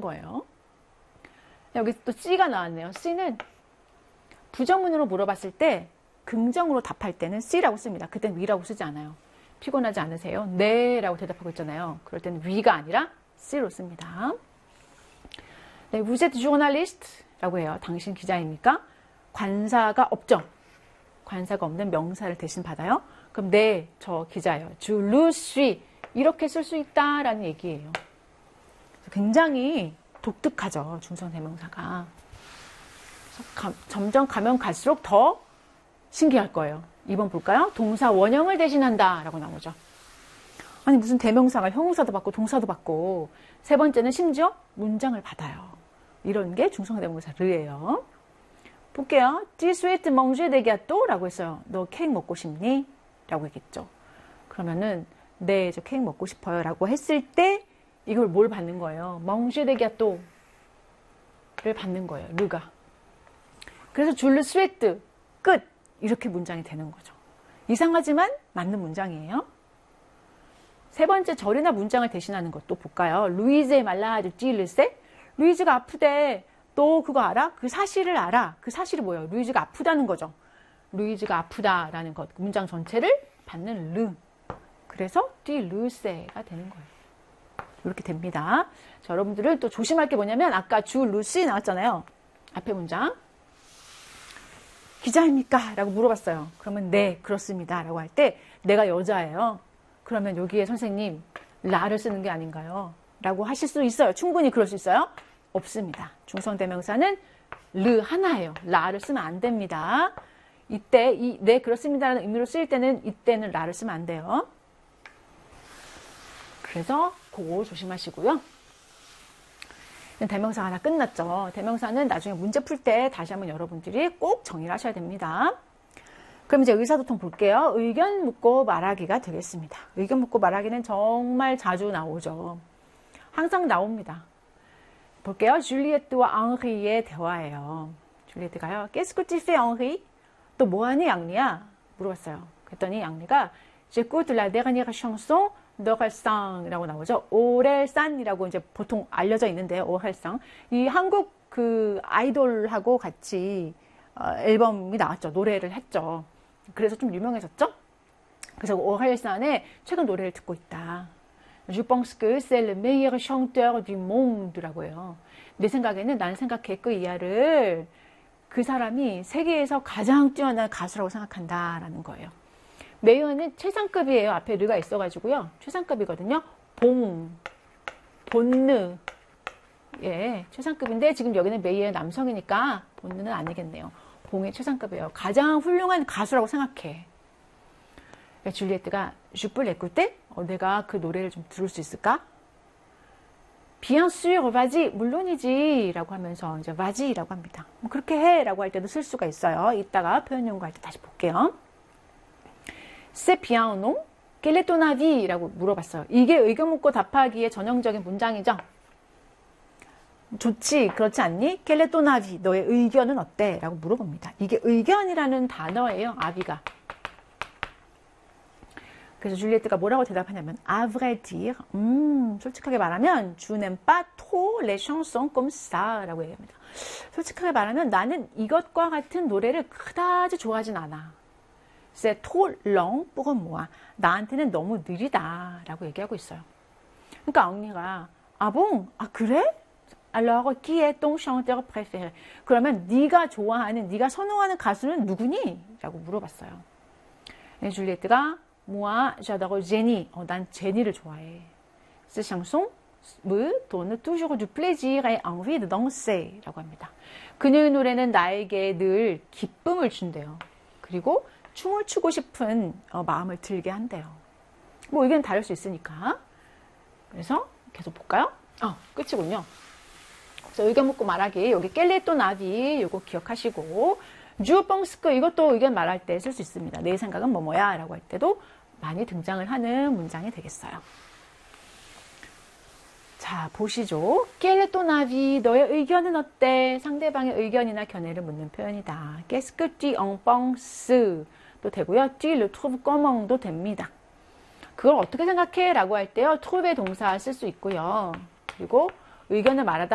거예요. 여기 또 C가 나왔네요. C는 부정문으로 물어봤을 때 긍정으로 답할 때는 C라고 씁니다. 그땐 we라고 쓰지 않아요. 피곤하지 않으세요? 네 라고 대답하고 있잖아요. 그럴 때는 we가 아니라 C로 씁니다. 네, vous êtes journaliste 라고 해요. 당신 기자입니까? 관사가 없죠. 관사가 없는 명사를 대신 받아요. 그럼 네, 저 기자예요. Je le suis. 이렇게 쓸 수 있다라는 얘기예요. 굉장히 독특하죠. 중성대명사가. 점점 가면 갈수록 더 신기할 거예요. 2번 볼까요? 동사 원형을 대신한다 라고 나오죠. 아니 무슨 대명사가 형용사도 받고 동사도 받고 세 번째는 심지어 문장을 받아요. 이런 게 중성대명사 르예요. 볼게요. Tu souhaites manger des gâteaux? 라고 했어요. 너 케이크 먹고 싶니? 라고 했겠죠. 그러면은 네, 저 케이크 먹고 싶어요 라고 했을 때 이걸 뭘 받는 거예요? manger des gâteaux 를 받는 거예요. 르가. 그래서 je le souhaite 끝. 이렇게 문장이 되는 거죠. 이상하지만 맞는 문장이에요. 세 번째 절이나 문장을 대신하는 것도 볼까요? 루이즈의 말라하드 찌르세? 루이즈가 아프대. 너 그거 알아? 그 사실을 알아. 그 사실이 뭐예요? 루이즈가 아프다는 거죠. 루이즈가 아프다라는 것. 문장 전체를 받는 르. 그래서 찌르세가 되는 거예요. 이렇게 됩니다. 자, 여러분들은 또 조심할 게 뭐냐면 아까 주 루시 나왔잖아요. 앞에 문장. 기자입니까? 라고 물어봤어요. 그러면 네, 그렇습니다. 라고 할 때 내가 여자예요. 그러면 여기에 선생님 라를 쓰는 게 아닌가요? 라고 하실 수 있어요. 충분히 그럴 수 있어요? 없습니다. 중성대명사는 르 하나예요. 라를 쓰면 안 됩니다. 이때 네, 그렇습니다라는 의미로 쓰일 때는 이때는 라를 쓰면 안 돼요. 그래서 그거 조심하시고요. 대명사 하나 끝났죠. 대명사는 나중에 문제 풀 때 다시 한번 여러분들이 꼭 정리를 하셔야 됩니다. 그럼 이제 의사소통 볼게요. 의견 묻고 말하기가 되겠습니다. 의견 묻고 말하기는 정말 자주 나오죠. 항상 나옵니다. 볼게요. 줄리에트와 앙리의 대화예요. 줄리에트가요. Qu'est-ce que tu fais, Henri? 또 뭐하니, 앙리야? 물어봤어요. 그랬더니 앙리가 J'écoute la dernière chanson 오렐상이라고 나오죠. 오렐산이라고 이제 보통 알려져 있는데 오렐상. 이 한국 그 아이돌하고 같이 앨범이 나왔죠. 노래를 했죠. 그래서 좀 유명해졌죠. 그래서 오렐산의 최근 노래를 듣고 있다. Je pense que c'est le meilleur chanteur du monde라고 해요. 내 생각에는 난 생각해 그 이하를 그 사람이 세계에서 가장 뛰어난 가수라고 생각한다라는 거예요. 메이어는 최상급이에요. 앞에 르가 있어가지고요. 최상급이거든요. 본느. 예, 최상급인데 지금 여기는 메이어 남성이니까 본느는 아니겠네요. 봉이 최상급이에요. 가장 훌륭한 가수라고 생각해. 줄리에트가 Je peux l'écouter? 내가 그 노래를 좀 들을 수 있을까? Bien sûr, vas-y. 물론이지. 라고 하면서 이제 vas-y라고 합니다. 그렇게 해. 라고 할 때도 쓸 수가 있어요. 이따가 표현 연구할 때 다시 볼게요. C'est bien, non? Quel est ton avis? 라고 물어봤어요. 이게 의견 묻고 답하기의 전형적인 문장이죠. 좋지, 그렇지 않니? Quel est ton avis? 너의 의견은 어때? 라고 물어봅니다. 이게 의견이라는 단어예요. 아비가. 그래서 줄리에트가 뭐라고 대답하냐면 à vrai dire, 솔직하게 말하면 je n'aime pas trop les chansons comme ça 라고 얘기합니다. 솔직하게 말하면 나는 이것과 같은 노래를 그다지 좋아하진 않아. C'est trop long pour moi. 나한테는 너무 느리다 라고 얘기하고 있어요. 그러니까 앙리가 아 bon? 아 그래? Alors qui est ton chanteur préféré? 그러면 네가 좋아하는, 네가 선호하는 가수는 누구니? 라고 물어봤어요. 줄리에트가 Moi, j'adore Jenny. 난 제니를 좋아해. Ces chansons me donnent toujours du plaisir et envie de danser. 라고 합니다. 그녀의 노래는 나에게 늘 기쁨을 준대요. 그리고 춤을 추고 싶은 마음을 들게 한대요. 뭐 의견 다를 수 있으니까. 그래서 계속 볼까요? 끝이군요. 그래서 의견 묻고 말하기. 여기 깰레또 나비 이거 기억하시고 주어뻥스크 이것도 의견 말할 때 쓸 수 있습니다. 내 생각은 뭐뭐야 라고 할 때도 많이 등장을 하는 문장이 되겠어요. 자, 보시죠. 깰레또 나비 너의 의견은 어때? 상대방의 의견이나 견해를 묻는 표현이다. Qu'est-ce que tu en penses? 도 되고요. Tu le trouves comment도 됩니다. 그걸 어떻게 생각해? 라고 할 때요. trouve의 동사 쓸 수 있고요. 그리고 의견을 말하다